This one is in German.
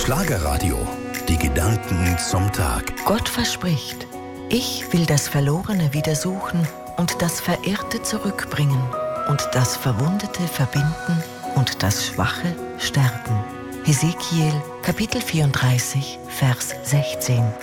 Schlagerradio. Die Gedanken zum Tag. Gott verspricht, ich will das Verlorene wieder suchen und das Verirrte zurückbringen und das Verwundete verbinden und das Schwache stärken. Hesekiel, Kapitel 34, Vers 16.